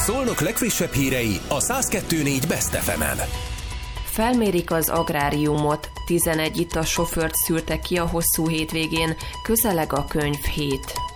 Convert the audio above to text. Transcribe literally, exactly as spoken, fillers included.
Szolnok legfrissebb hírei a száz kettő négy Best ef emen. Felmérik az agráriumot, tizenegy itta sofőrt szűrtek ki a hosszú hétvégén, közeleg a könyvhét.